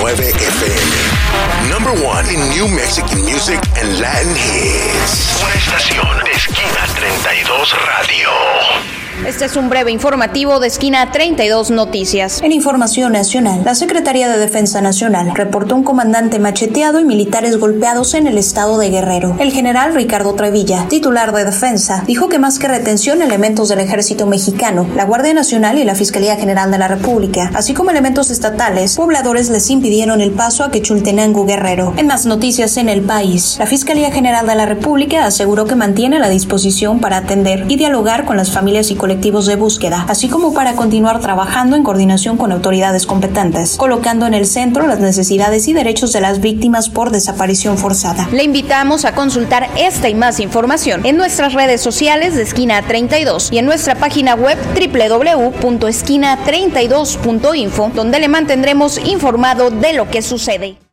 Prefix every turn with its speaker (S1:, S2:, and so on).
S1: FM. Number one in New Mexican music and Latin hits. Una estación de Esquina 32 Radio.
S2: Este es un breve informativo de Esquina 32 Noticias.
S3: En información nacional, la Secretaría de Defensa Nacional reportó un comandante macheteado y militares golpeados en el estado de Guerrero. El general Ricardo Trevilla, titular de Defensa, dijo que más que retención, elementos del Ejército Mexicano, la Guardia Nacional y la Fiscalía General de la República, así como elementos estatales, pobladores les impidieron el paso a Quechultenango, Guerrero. En más noticias en el país, la Fiscalía General de la República aseguró que mantiene la disposición para atender y dialogar con las familias y colectivos de búsqueda, así como para continuar trabajando en coordinación con autoridades competentes, colocando en el centro las necesidades y derechos de las víctimas por desaparición forzada.
S2: Le invitamos a consultar esta y más información en nuestras redes sociales de Esquina 32 y en nuestra página web www.esquina32.info, donde le mantendremos informado de lo que sucede.